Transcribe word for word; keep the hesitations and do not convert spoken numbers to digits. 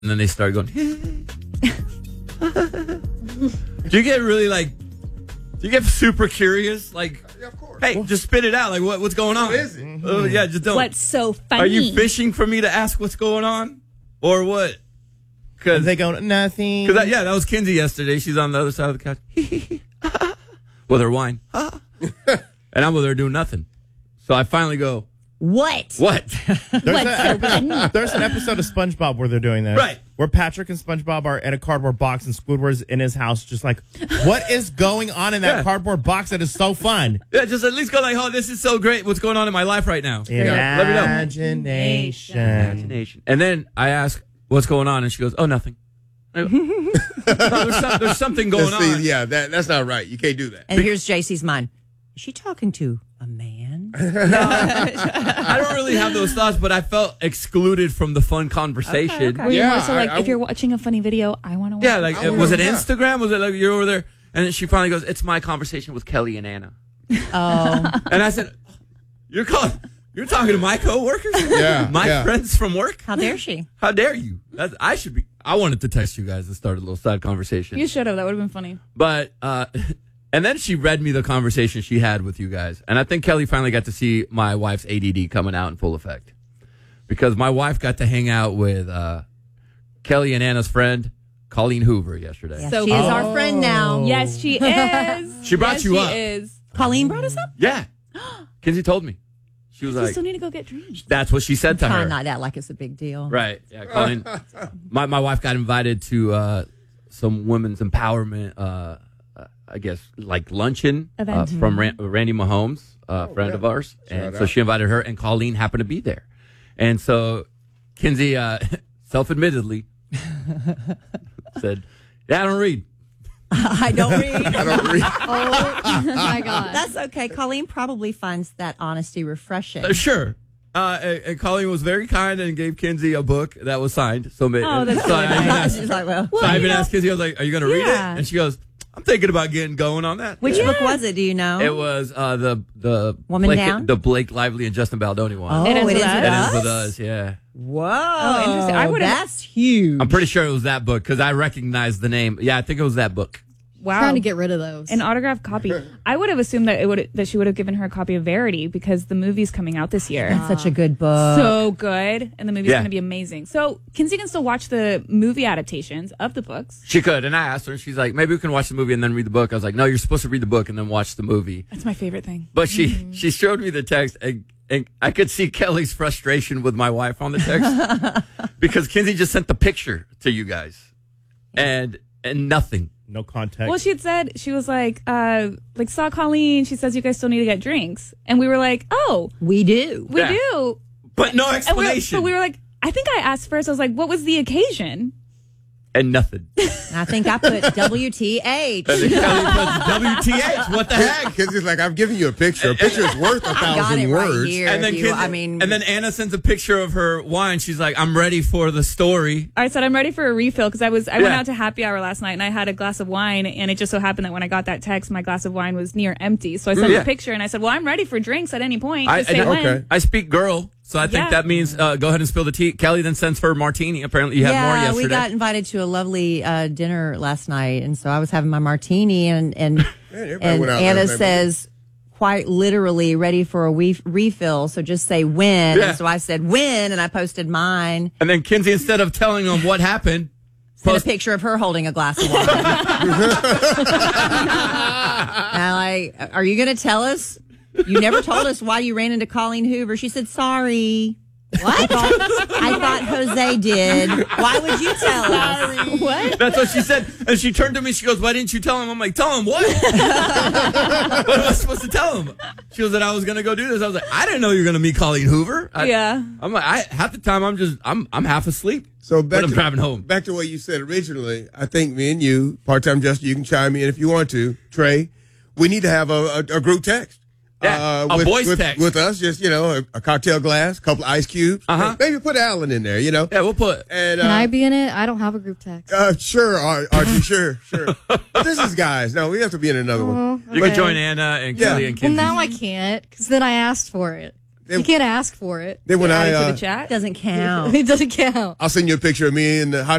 And then they started going, do you get really like, do you get super curious? Like, yeah, of course. Hey, just spit it out. Like, what, what's going on? What is it? Mm-hmm. Uh, yeah, just don't. What's so funny? Are you fishing for me to ask what's going on? Or what? Because they go, nothing. Cause yeah, that was Kinsey yesterday. She's on the other side of the couch with her wine. And I'm with her doing nothing. So I finally go, What? What? There's, a, there's an episode of SpongeBob where they're doing this. Right. Where Patrick and SpongeBob are in a cardboard box and Squidward's in his house just like, what is going on in that Yeah. cardboard box that is so fun? Yeah, just at least go like, oh, this is so great. What's going on in my life right now? Yeah, let me know. Imagination. Imagination. And then I ask, what's going on? And she goes, oh, nothing. I go, no, there's, some, there's something going See, on. Yeah, that, that's not right. You can't do that. And here's J C's mind. Is she talking to a man? I don't really have those thoughts, but I felt excluded from the fun conversation. Okay, okay. Were you Yeah, more so like, I- I- if you're watching a funny video, I want to watch Yeah, like, I was it wanna- yeah. Instagram? Was it like you're over there? And then she finally goes, it's my conversation with Kelly and Anna. Oh. And I said, you're calling, you're talking to my coworkers? Yeah, My yeah. friends from work? How dare she? How dare you? That's, I should be, I wanted to text you guys and start a little side conversation. You should have. That would have been funny. But, uh, and then she read me the conversation she had with you guys. And I think Kelly finally got to see my wife's A D D coming out in full effect. Because my wife got to hang out with uh, Kelly and Anna's friend, Colleen Hoover, yesterday. Yeah, So she is cool. our friend now. Yes, she is. She brought yes, you she up. is. Colleen brought us up? Yeah. Kinsey told me. She was You like, still need to go get drinks. that's what she said to Trying her. not to act like it's a big deal. Right. Yeah, Colleen. my, my wife got invited to uh, some women's empowerment, uh, uh, I guess, like luncheon uh, Event. from Ran- Randy Mahomes, a friend yeah. of ours. And Shout so out. she invited her, and Colleen happened to be there. And so Kinsey, uh, self-admittedly, said, yeah, I don't read. I don't read. I don't read. Oh my God. That's okay. Colleen probably finds that honesty refreshing. Uh, sure. Uh, and, and Colleen was very kind and gave Kinsey a book that was signed. So, ma- Oh, that's so I, really even nice. asked, She's like, well, so I you even know- asked Kinsey, I was like, are you going to read it? Yeah. And she goes, I'm thinking about getting going on that. which Yeah. book was it? Do you know? It was uh, the the Woman Blake, Down? the Blake Lively and Justin Baldoni one. Oh, It is it with is us? with It us? is with us, yeah. Whoa. Oh, interesting. I would've- That's huge. I'm pretty sure it was that book because I recognized the name. Yeah, I think it was that book. Wow. Trying to get rid of those. An autographed copy. I would have assumed that it would that she would have given her a copy of Verity because the movie's coming out this year. That's such a good book. So good, and the movie's Yeah. going to be amazing. So Kinsey can still watch the movie adaptations of the books. She could, and I asked her, and she's like, maybe we can watch the movie and then read the book. I was like, no, you're supposed to read the book and then watch the movie. That's my favorite thing. But she she showed me the text, and, and I could see Kelly's frustration with my wife on the text because Kinsey just sent the picture to you guys, and and nothing. No context. Well, she had said she was like, uh, like saw Colleen. She says you guys still need to get drinks, and we were like, oh, we do. we Yeah. do. But no And we were, explanation. but we were like, I think I asked first. I was like, what was the occasion? and nothing. I think I put W T H. And then Kelly puts W T H. What the heck? Because it's like, I've given you a picture. A picture is worth a I got it thousand right words. here. And then, if you- Kinsey- I mean, and then Anna sends a picture of her wine. She's like, I'm ready for the story. I said I'm ready for a refill because I was I went Yeah. out to happy hour last night and I had a glass of wine, and it just so happened that when I got that text, my glass of wine was near empty. So I sent Yeah. a picture and I said, well, I'm ready for drinks at any point. I, Just say I- when. okay. I speak girl, so I think Yeah. that means uh, go ahead and spill the tea. Kelly then sends her martini. Apparently, you had more yeah, yesterday. we got invited to a lovely uh, dinner last night, and so I was having my martini, and and everybody and went out Anna there, baby. says, quite literally, ready for a we- refill. So just say when. Yeah. And so I said when, and I posted mine. and then Kinsey, instead of telling them what happened, Sent post- a picture of her holding a glass of wine. And I'm like, are you going to tell us? You never told us why you ran into Colleen Hoover. She said, sorry. What? I thought, I thought Jose did. Why would you tell us? What? that's what she said. And she turned to me. She goes, "Why didn't you tell him?" I'm like, "Tell him what? What am I supposed to tell him?" She goes, "That I was going to go do this." I was like, "I didn't know you were going to meet Colleen Hoover." I, Yeah. I'm like, I, half the time I'm just I'm I'm half asleep. So back But I'm to, driving home. Back to what you said originally. I think me and you, part-time Justin, you can chime in if you want to. Trey, we need to have a, a, a group text. Yeah, a with, voice with, text. with us. Just you know, a, a cocktail glass, a couple of ice cubes. Uh-huh. Maybe put Alan in there. You know. Yeah, we'll put. And uh, Can I be in it? I don't have a group text. uh, sure, Ar- Archie. Sure, sure. But this is guys. No, we have to be in another one. Oh, You okay. can join Anna and Yeah. Kelly and Well, Kinsey. now I can't because then I asked for it. Then, You can't ask for it. then when Add I, it to uh, the chat. Doesn't count. It doesn't count. I'll send you a picture of me in the hot